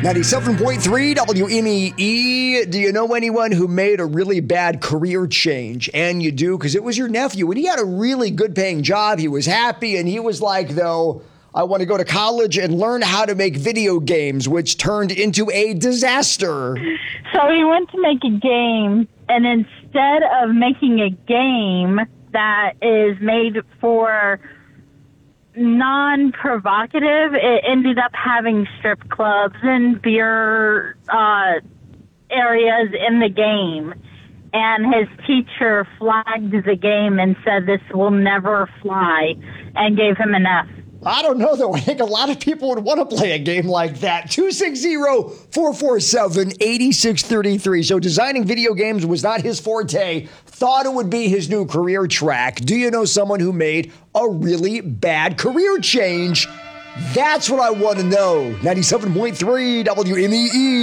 97.3 WMEE. Do you know anyone who made a really bad career change? And you do, because it was your nephew. And he had a really good paying job. He was happy. And he was like, though, I want to go to college and learn how to make video games, which turned into a disaster. So he went to make a game. And instead of making a game that is made for non-provocative, it ended up having strip clubs and beer areas in the game. And his teacher flagged the game and said this will never fly and gave him an F. I don't know, though. I think a lot of people would want to play a game like that. 260-447-8633. So designing video games was not his forte. Thought it would be his new career track. Do you know someone who made a really bad career change? That's what I want to know. 97.3 WMEE.